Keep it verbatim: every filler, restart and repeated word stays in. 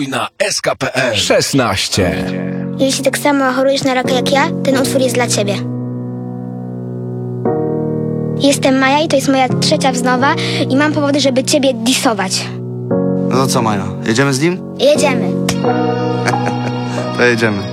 Głosuj na S K P L szesnaście. Jeśli tak samo chorujesz na raka jak ja, ten utwór jest dla ciebie. Jestem Maja i to jest moja trzecia wznowa i mam powody, żeby ciebie disować. No to co, Maja? Jedziemy z nim? Jedziemy. To jedziemy.